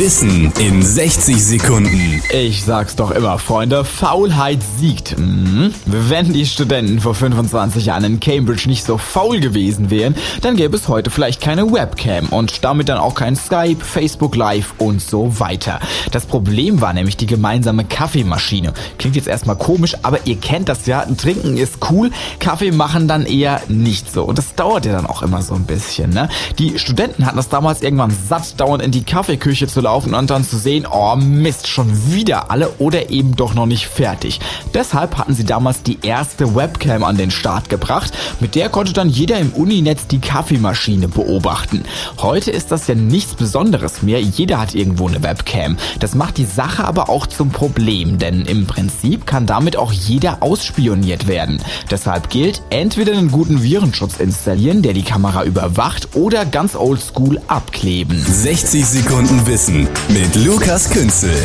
Wissen in 60 Sekunden. Ich sag's doch immer, Freunde, Faulheit siegt. Wenn die Studenten vor 25 Jahren in Cambridge nicht so faul gewesen wären, dann gäbe es heute vielleicht keine Webcam und damit dann auch kein Skype, Facebook Live und so weiter. Das Problem war nämlich die gemeinsame Kaffeemaschine. Klingt jetzt erstmal komisch, aber ihr kennt das ja, Trinken ist cool, Kaffee machen dann eher nicht so. Und das dauert ja dann auch immer so ein bisschen, ne? Die Studenten hatten das damals irgendwann satt, dauernd in die Kaffeeküche zu laufen und dann zu sehen, oh Mist, schon wieder alle oder eben doch noch nicht fertig. Deshalb hatten sie damals die erste Webcam an den Start gebracht. Mit der konnte dann jeder im Uninetz die Kaffeemaschine beobachten. Heute ist das ja nichts Besonderes mehr. Jeder hat irgendwo eine Webcam. Das macht die Sache aber auch zum Problem, denn im Prinzip kann damit auch jeder ausspioniert werden. Deshalb gilt, entweder einen guten Virenschutz installieren, der die Kamera überwacht, oder ganz oldschool abkleben. 60 Sekunden Wissen mit Lukas Künzel.